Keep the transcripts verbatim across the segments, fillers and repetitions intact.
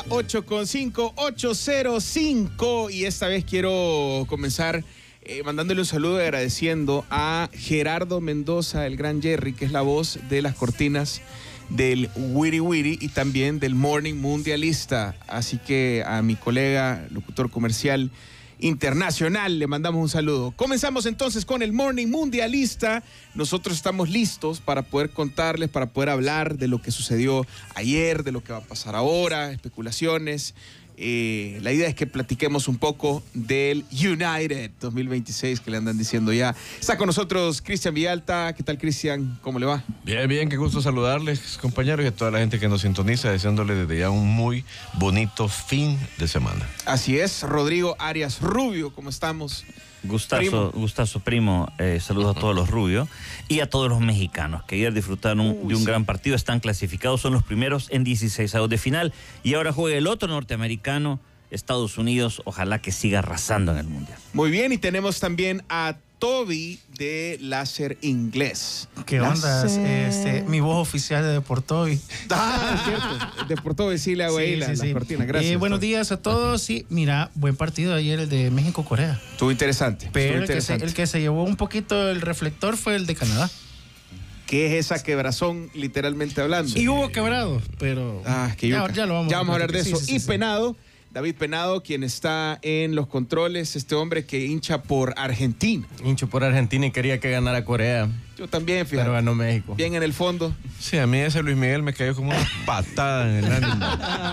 hora, ocho con cinco, ocho cero cinco. Y esta vez quiero comenzar eh, mandándole un saludo y agradeciendo a Gerardo Mendoza, el gran Jerry, que es la voz de las cortinas del Wiri Wiri y también del Morning Mundialista. Así que a mi colega, locutor comercial internacional, le mandamos un saludo. Comenzamos entonces con el Morning Mundialista. Nosotros estamos listos para poder contarles, para poder hablar de lo que sucedió ayer, de lo que va a pasar ahora, especulaciones. Eh, la idea es que platiquemos un poco del United dos mil veintiséis, que le andan diciendo ya. Está con nosotros Cristian Villalta. ¿Qué tal, Cristian? ¿Cómo le va? Bien, bien, qué gusto saludarles, compañeros, y a toda la gente que nos sintoniza, deseándole desde ya un muy bonito fin de semana. Así es, Rodrigo Arias Rubio, ¿cómo estamos? Gustazo, primo. gustazo, primo. Eh, saludos a todos los rubios y a todos los mexicanos que ayer disfrutaron un, Uy, de un sí. gran partido. Están clasificados, son los primeros en dieciseisavos de final. Y ahora juega el otro norteamericano, Estados Unidos. Ojalá que siga arrasando en el Mundial. Muy bien, y tenemos también a Toby de Láser Inglés. ¿Qué onda? Láser. Este, mi voz oficial de Deportovi. Ah, es cierto. De por Toby sí le hago ahí Sí, la, sí, la sí. cortina. Gracias. Eh, buenos Toby. días a todos. Sí, mira, buen partido ayer el de México-Corea. Estuvo interesante. Pero estuvo el que, se, interesante. el que se llevó un poquito el reflector fue el de Canadá. ¿Qué es esa quebrazón, literalmente hablando? Y hubo quebrado, pero Ah, que ya, yuca. ya lo vamos, Ya vamos a hablar de sí, eso. sí, sí, y sí. Penado, David Penado, quien está en los controles, este hombre que hincha por Argentina. Hincho por Argentina y quería que ganara Corea, Yo también, fíjate. pero ganó México. Bien en el fondo. Sí, a mí ese Luis Miguel me cayó como una patada en el ánimo.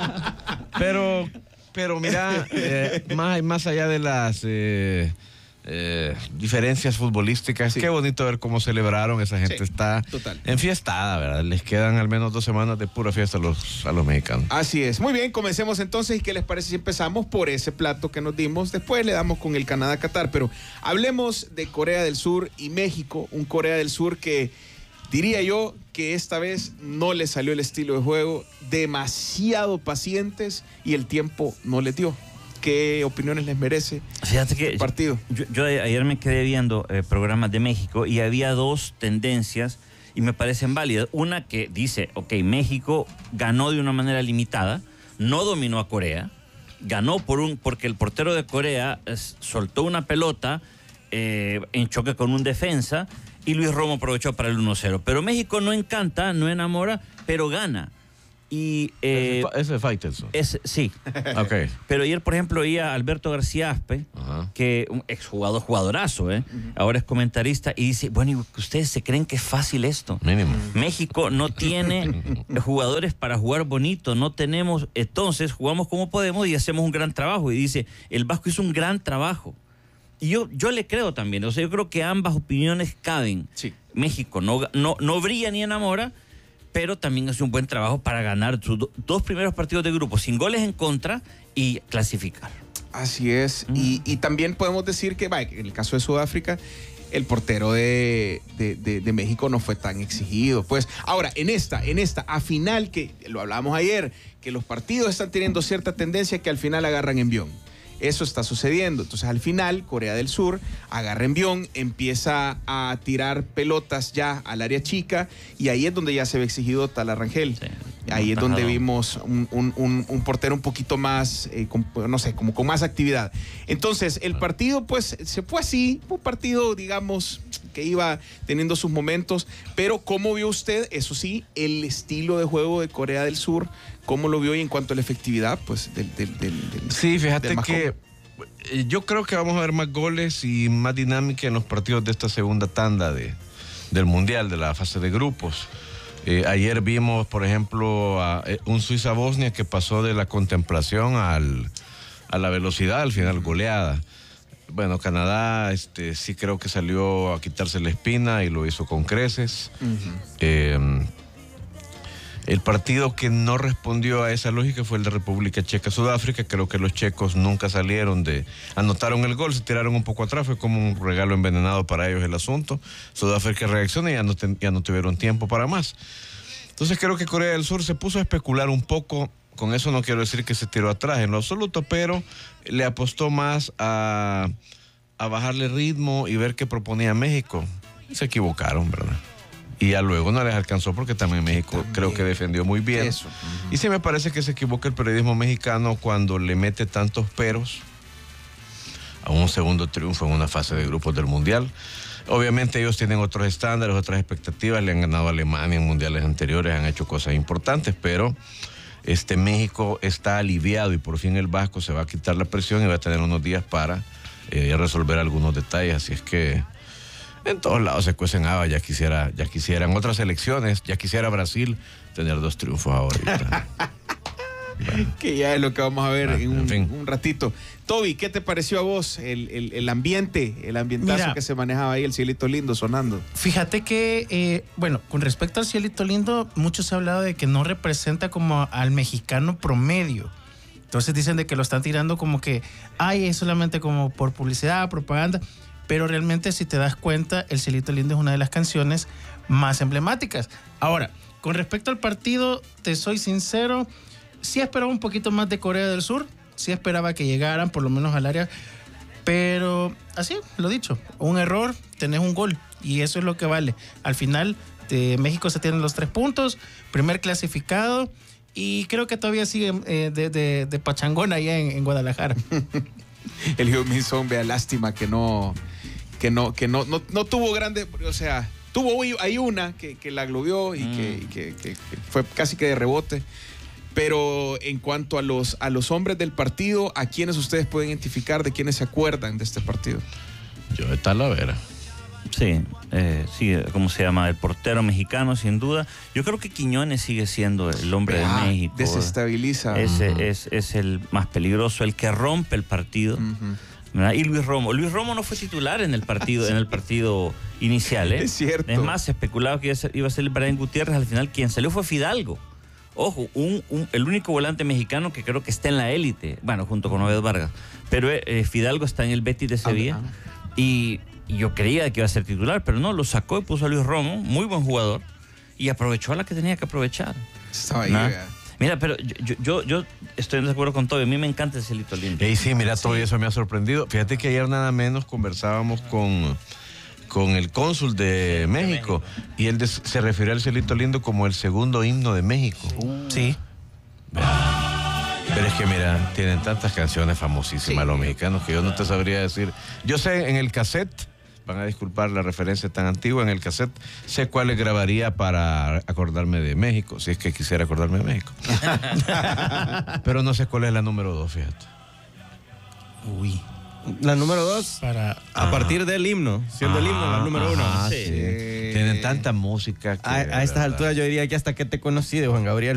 Pero, pero mira, eh, más, más allá de las eh, eh, diferencias futbolísticas, Sí. qué bonito ver cómo celebraron. Esa gente Sí, está total. enfiestada, ¿verdad? Les quedan al menos dos semanas de pura fiesta a los, a los mexicanos. Así es. Muy bien, comencemos entonces. ¿Y qué les parece si empezamos por ese plato que nos dimos? Después le damos con el Canadá-Qatar, pero hablemos de Corea del Sur y México. Un Corea del Sur que diría yo que esta vez no le salió el estilo de juego, demasiado pacientes y el tiempo no les dio. ¿Qué opiniones les merece Fíjate que el partido? yo, yo ayer me quedé viendo eh, programas de México y había dos tendencias y me parecen válidas. Una que dice, ok, México ganó de una manera limitada, no dominó a Corea, ganó por un porque el portero de Corea eh, soltó una pelota eh, en choque con un defensa y Luis Romo aprovechó para el uno cero. Pero México no encanta, no enamora, pero gana. Y eh, ese es Faitelson. es, sí. Ok. Pero ayer, por ejemplo, oía a Alberto García Aspe, Ajá. que un exjugador, jugadorazo, ¿eh? Uh-huh. Ahora es comentarista, y dice, bueno, ¿y ustedes se creen que es fácil esto? Mínimo. México no tiene jugadores para jugar bonito, no tenemos, entonces jugamos como podemos y hacemos un gran trabajo. Y dice, el Vasco hizo un gran trabajo. Y yo, yo le creo también, o sea, yo creo que ambas opiniones caben. Sí. México no, no, no brilla ni enamora, pero también hace un buen trabajo para ganar sus do, dos primeros partidos de grupo sin goles en contra y clasificar. Así es. Mm. Y, y también podemos decir que, vaya, en el caso de Sudáfrica, el portero de, de, de, de México no fue tan exigido. Pues ahora, en esta, en esta, a final, que lo hablamos ayer, que los partidos están teniendo cierta tendencia que al final agarran envión. Eso está sucediendo. Entonces, al final, Corea del Sur agarra envión, empieza a tirar pelotas ya al área chica y ahí es donde ya se ve exigido Tala Rangel. Sí, ahí es tajadón. donde vimos un, un, un, un portero un poquito más, eh, con, no sé, como con más actividad. Entonces, el partido, pues, se fue así. Un partido, digamos, que iba teniendo sus momentos. Pero, ¿cómo vio usted, eso sí, el estilo de juego de Corea del Sur? ¿Cómo lo vio y en cuanto a la efectividad, pues, del, del, del, del Sí, fíjate del que eh, yo creo que vamos a ver más goles y más dinámica en los partidos de esta segunda tanda de, del Mundial, de la fase de grupos. Eh, ayer vimos, por ejemplo, a, eh, un Suiza-Bosnia que pasó de la contemplación al, a la velocidad, al final goleada. Bueno, Canadá este, sí creo que salió a quitarse la espina y lo hizo con creces. Uh-huh. Eh, El partido que no respondió a esa lógica fue el de República Checa-Sudáfrica. Creo que los checos nunca salieron de... Anotaron el gol, se tiraron un poco atrás, fue como un regalo envenenado para ellos el asunto. Sudáfrica reacciona y ya no, ten, ya no tuvieron tiempo para más. Entonces creo que Corea del Sur se puso a especular un poco. Con eso no quiero decir que se tiró atrás en lo absoluto, pero le apostó más a, a bajarle ritmo y ver qué proponía México. Se equivocaron, ¿verdad? y ya luego no les alcanzó porque también México También. creo que defendió muy bien. Eso. Uh-huh. Y sí me parece que se equivoca el periodismo mexicano cuando le mete tantos peros a un segundo triunfo en una fase de grupos del Mundial. Obviamente ellos tienen otros estándares, otras expectativas, le han ganado a Alemania en mundiales anteriores, han hecho cosas importantes, pero este México está aliviado y por fin el Vasco se va a quitar la presión y va a tener unos días para eh, resolver algunos detalles, así es que en todos lados se cuecen habas. Ya quisiera, ya quisieran otras elecciones, ya quisiera Brasil tener dos triunfos ahorita. Bueno. Que ya es lo que vamos a ver Ah, en, un, en fin. un ratito. Toby, ¿qué te pareció a vos el, el, el ambiente, el ambientazo Mira, que se manejaba ahí, el cielito lindo sonando? Fíjate que, eh, bueno, con respecto al cielito lindo, mucho se ha hablado de que no representa como al mexicano promedio. Entonces dicen de que lo están tirando como que, ay, es solamente como por publicidad, propaganda. Pero realmente, si te das cuenta, el cielito lindo es una de las canciones más emblemáticas. Ahora, con respecto al partido, te soy sincero, sí esperaba un poquito más de Corea del Sur, sí esperaba que llegaran por lo menos al área, pero así, lo dicho, un error, tenés un gol y eso es lo que vale. Al final, de México se tienen los tres puntos, primer clasificado y creo que todavía sigue eh, de, de, de pachangón allá en, en Guadalajara. El Heung-min Son, vea, lástima que no, que no, que no, no, no tuvo grande, o sea, tuvo ahí una que, que la globeó y, mm. que, y que, que, que fue casi que de rebote. Pero en cuanto a los, a los hombres del partido, ¿a quiénes ustedes pueden identificar, de quiénes se acuerdan de este partido? Yo de Talavera. Sí, eh, sí, ¿cómo se llama? El portero mexicano, sin duda. Yo creo que Quiñones sigue siendo el hombre ah, de México. Desestabiliza. Ese, uh-huh. es, es el más peligroso, el que rompe el partido. Uh-huh. Y Luis Romo. Luis Romo no fue titular en el partido, en el partido inicial, ¿eh? Es cierto. Es más, se especulaba que iba a ser el Brian Gutiérrez. Al final, quien salió fue Fidalgo. Ojo, un, un, el único volante mexicano que creo que está en la élite, bueno, junto con Obed Vargas, pero eh, Fidalgo está en el Betis de Sevilla ah, y, y yo creía que iba a ser titular, pero no, lo sacó y puso a Luis Romo, muy buen jugador, y aprovechó a la que tenía que aprovechar. Estaba ahí, Mira, pero yo, yo, yo estoy de acuerdo con todo, a mí me encanta el cielito lindo. Y sí, mira, todo sí. Eso me ha sorprendido. Fíjate que ayer nada menos conversábamos con... con el cónsul de México, México. Y él de, se refirió al cielito lindo como el segundo himno de México. Uh. Sí. Pero es que mira, tienen tantas canciones famosísimas sí. los mexicanos que yo no te sabría decir. Yo sé en el cassette, van a disculpar la referencia tan antigua, en el cassette sé cuáles grabaría para acordarme de México, si es que quisiera acordarme de México. Pero no sé cuál es la número dos, fíjate. Uy. La número dos, para, a ah, partir del himno, siendo ah, el himno la número uno. Ah, sí. Sí. Tienen tanta música que, a, a estas alturas yo diría que hasta que te conocí de Juan Gabriel.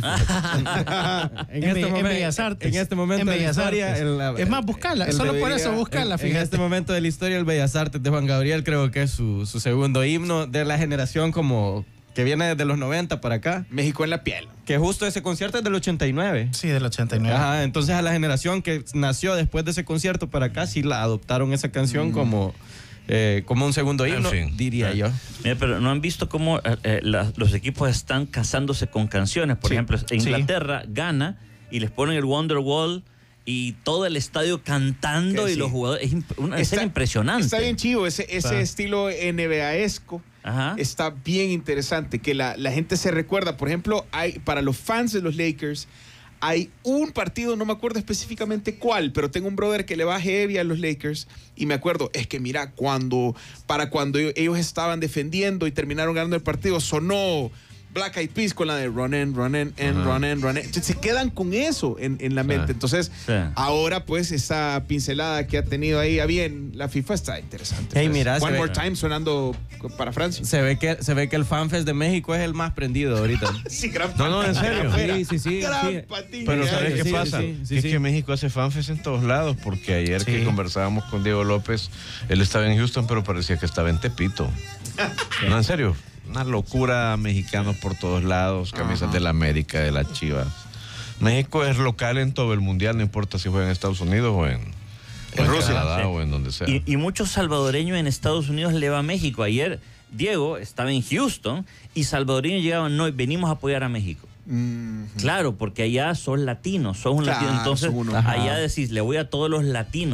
en, en, este en momento, Bellas Artes. En este momento en de la historia. El, el, es más, buscarla. Solo por eso buscarla. En, en este momento de la historia, el Bellas Artes de Juan Gabriel creo que es su, su segundo himno de la generación como... que viene desde los noventa para acá. México en la piel. Que justo ese concierto es del ochenta y nueve. Sí, del ochenta y nueve. Ajá, entonces a la generación que nació después de ese concierto para acá, sí la adoptaron esa canción mm. como, eh, como un segundo himno, en fin, diría sí. yo. Mira, pero ¿no han visto cómo eh, eh, la, los equipos están casándose con canciones? Por sí. ejemplo, Inglaterra sí. gana y les ponen el Wonderwall y todo el estadio cantando y sí. los jugadores. Es una escena impresionante. Está bien chivo ese, ese estilo N B A-esco. Ajá. Está bien interesante que la, la gente se recuerda. Por ejemplo, hay para los fans de los Lakers hay un partido, no me acuerdo específicamente cuál, pero tengo un brother que le va heavy a los Lakers y me acuerdo, es que mira, cuando para cuando ellos estaban defendiendo y terminaron ganando el partido, sonó Black Eyed Peas con la de run in, run in, and run in, run in. Se quedan con eso en, en la mente. Entonces, sí. ahora pues esa pincelada que ha tenido ahí a bien la FIFA está interesante. Hey, mira, One More ve, Time sonando para Francia. Se ve que se ve que el FanFest de México es el más prendido ahorita. Sí, gran No, no, en serio. Sí, sí, sí. Gran sí. patilla. Pero ¿sabes qué sí, pasa? Sí, sí, es sí. que México hace FanFest en todos lados, porque ayer sí. que conversábamos con Diego López, él estaba en Houston, pero parecía que estaba en Tepito. No, en serio. Una locura, mexicanos por todos lados, camisas Ajá. de la América, de las Chivas. México es local en todo el mundial, no importa si juega en Estados Unidos o en, en Rusia Canadá, sí. o en donde sea. Y, y muchos salvadoreños en Estados Unidos le va a México. Ayer Diego estaba en Houston y salvadoreños llegaban, no, venimos a apoyar a México. Mm-hmm. Claro, porque allá son latinos, son un claro, latino. Entonces, uno. allá decís, le voy a todos los latinos.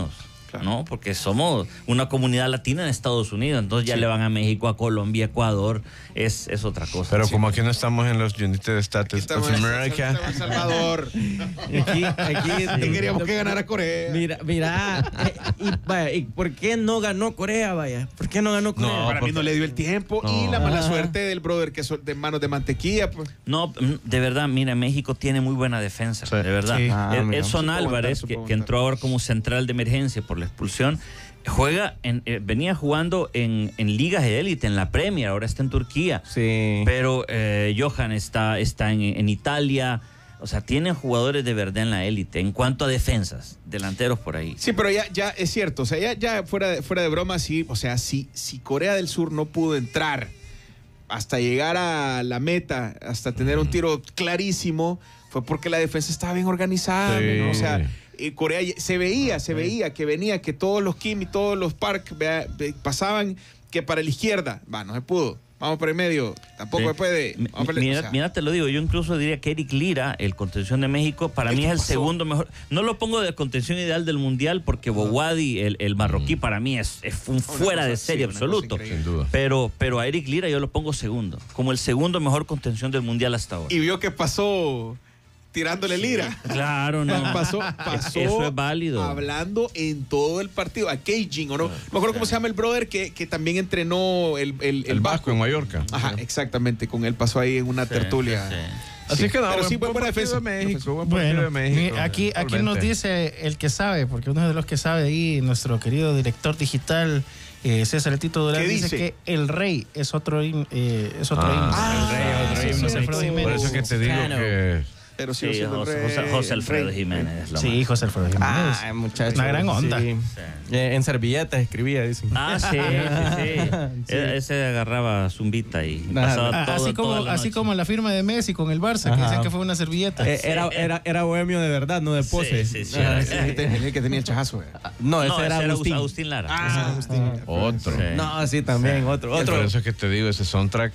claro. ¿no? Porque somos una comunidad latina en Estados Unidos, entonces ya sí. le van a México, a Colombia, Ecuador, es, es otra cosa. Pero sí. como aquí no estamos en los United States of America. Estamos en El Salvador. Aquí, aquí sí. queríamos que ganara Corea. Mira, mira, eh, y, vaya, ¿y por qué no ganó Corea, vaya? ¿Por qué no ganó Corea? No, para porque... mí no le dio el tiempo no. y la mala suerte del brother que son de manos de mantequilla, pues. No, de verdad, mira, México tiene muy buena defensa, sí. de verdad. Sí. Ah, Ah, Edson Álvarez, que, que entró ahora como central de emergencia por la expulsión, juega en, eh, venía jugando en, en ligas de élite, en la Premier, ahora está en Turquía. Sí. Pero eh, Johan está, está en, en Italia. O sea, tienen jugadores de verdad en la élite. En cuanto a defensas, delanteros por ahí. Sí, pero ya, ya es cierto. O sea, ya, ya fuera, de, fuera de broma, sí. O sea, si, si Corea del Sur no pudo entrar hasta llegar a la meta, hasta tener un tiro clarísimo, fue porque la defensa estaba bien organizada. Sí. ¿no? O sea, eh, Corea se veía, se veía que venía, que todos los Kim y todos los Park vea, ve, pasaban que para la izquierda. Va, no se pudo. Vamos para el medio, tampoco Sí. se puede. Vamos para el- Mira, o sea, mira, te lo digo, yo incluso diría que Eric Lira, el contención de México, para ¿El mí qué es el pasó? segundo mejor. No lo pongo de contención ideal del Mundial porque Bowadi, el, el marroquí, para mí es, es un fuera cosa, de serie sí, una cosa absoluto. increíble. Sin duda. Pero, pero a Eric Lira yo lo pongo segundo, como el segundo mejor contención del Mundial hasta ahora. y vio que pasó tirándole lira. Claro, no. Pasó, pasó Eso es válido. hablando en todo el partido, a Keijin, ¿o no? No me acuerdo cómo se llama el brother que, que también entrenó el, el, El Vasco en Mallorca. Ajá, exactamente, con él pasó ahí en una Sí, tertulia. sí, sí. Así Sí, que no, pero sí, buen, buena buen partido defensa. de México, buen partido Bueno, de México. mi- aquí, aquí nos Totalmente. dice el que sabe, porque uno de los que sabe ahí, nuestro querido director digital, eh, César El Tito Durán, ¿Qué dice? dice? que el rey es otro hin- eh, es otro Ah, himno. Ah, el rey, otro sí, himno. José Alfredo Sí, Jiménez. Por eso que te digo Mexicano. que... Pero sigo Sí, siendo el José, rey, José- José el Alfredo rey. Jiménez. es lo Sí, más. José Alfredo Jiménez. Ah, muchacho. Una gran onda. Sí. Eh, en servilletas escribía, dicen. Ah, sí, sí, sí. Sí. E- Ese agarraba zumbita y Nada. pasaba Ah, todo, así toda como la así noche. como la firma de Messi con el Barça, que Ajá. dicen que fue una servilleta. Eh, era, era, era bohemio de verdad, no de pose. Sí, sí, sí, Ah, era- sí. El que tenía- el que tenía el chajazo. eh. No, ese No, era ese era Agustín. Agustín Lara. Ah, Agustín. Otro. Sí. No, sí, también, otro. Por Otro. eso es que te digo, ese soundtrack...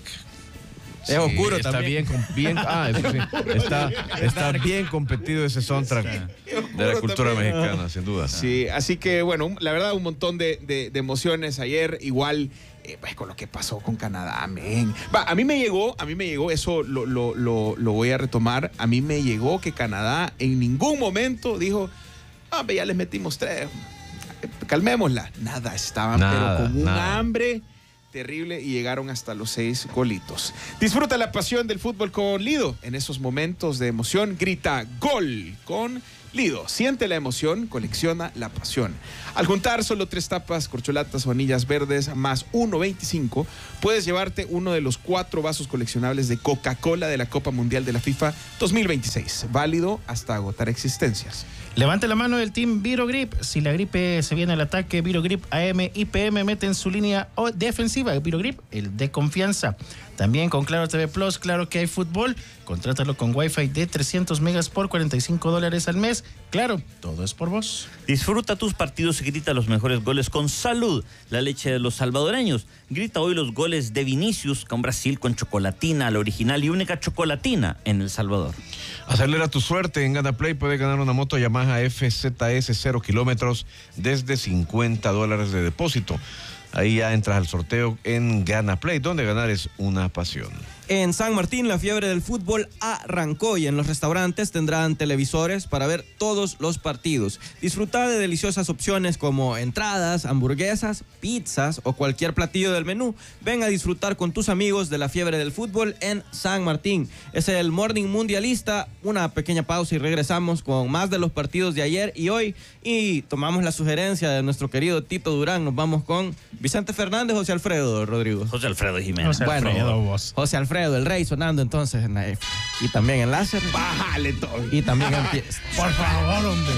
Es oscuro está también. Bien, com- bien, ah, eso sí. Está, está bien competido ese soundtrack de la cultura también. mexicana, sin duda. Sí, así que bueno, un- la verdad un montón de, de- de emociones ayer, igual eh, pues, con lo que pasó con Canadá, men. Va, a mí me llegó, a mí me llegó, eso lo, lo, lo, lo voy a retomar, a mí me llegó que Canadá en ningún momento dijo, ah, ve, ya les metimos tres, calmémosla. Nada, estaban Nada, pero con un nada. hambre terrible y llegaron hasta los seis golitos. Disfruta la pasión del fútbol con Lido. En esos momentos de emoción, grita gol con Lido. Siente la emoción, colecciona la pasión. Al juntar solo tres tapas, corcholatas o anillas verdes más uno veinticinco, puedes llevarte uno de los cuatro vasos coleccionables de Coca-Cola de la Copa Mundial de la FIFA dos mil veintiséis. Válido hasta agotar existencias. Levante la mano del team Virogrip. Si la gripe se viene al ataque, Virogrip A M y P M meten su línea o- defensiva. Virogrip, el de confianza. También con Claro T V Plus, claro que hay fútbol. Contrátalo con Wi-Fi de trescientos megas por cuarenta y cinco dólares al mes. Claro, todo es por vos. Disfruta tus partidos y grita los mejores goles con Salud, la leche de los salvadoreños. Grita hoy los goles de Vinicius con Brasil con chocolatina, la original y única chocolatina en El Salvador. Acelera tu suerte. En GanaPlay puedes ganar una moto Yamaha F Z S cero kilómetros desde cincuenta dólares de depósito. Ahí ya entras al sorteo en GanaPlay, donde ganar es una pasión. En San Martín, la fiebre del fútbol arrancó y en los restaurantes tendrán televisores para ver todos los partidos. Disfruta de deliciosas opciones como entradas, hamburguesas, pizzas o cualquier platillo del menú. Ven a disfrutar con tus amigos de la fiebre del fútbol en San Martín. Es el Morning Mundialista. Una pequeña pausa y regresamos con más de los partidos de ayer y hoy. Y tomamos la sugerencia de nuestro querido Tito Durán. Nos vamos con Vicente Fernández, José Alfredo, Rodrigo. José Alfredo Jiménez. José Bueno, Alfredo, vos. José Alfredo, el rey sonando entonces en la F. Y también en láser. Bájale todo. Y también en pies. Por favor, hombre.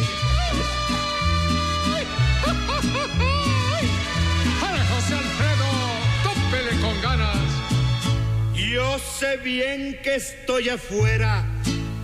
Para José Alfredo, tópele con ganas. Yo sé bien que estoy afuera